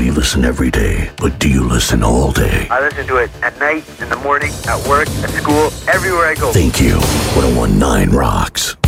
you listen every day, but do you listen all day? I listen to it at night, in the morning, at work, at school, everywhere I go. Thank you. 101.9 rocks.